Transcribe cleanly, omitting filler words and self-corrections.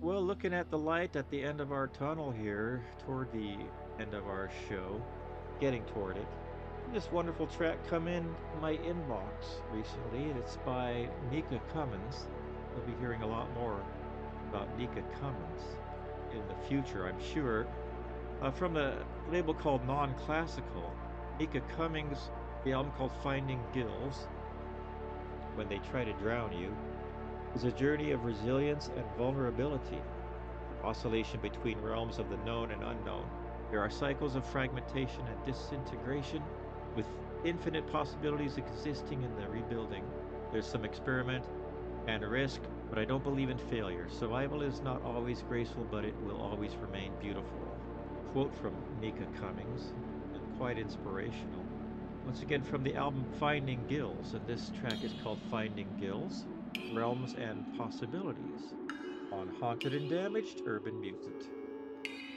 Well, looking at the light at the end of our tunnel here, toward the end of our show, getting toward it, this wonderful track come in my inbox recently, and it's by Nika Cummins. You'll be hearing a lot more about Nika Cummins in the future, I'm sure. From a label called Non-Classical, Nika Cummings, the album called Finding Gills, When They Try to Drown You, is a journey of resilience and vulnerability, oscillation between realms of the known and unknown. There are cycles of fragmentation and disintegration, with infinite possibilities existing in the rebuilding. There's some experiment and risk, but I don't believe in failure. Survival is not always graceful, but it will always remain beautiful. Quote from Nika Cummings, and quite inspirational. Once again, from the album Finding Gills, and this track is called Finding Gills, Realms and Possibilities on Haunted and Damaged Urban Mutant.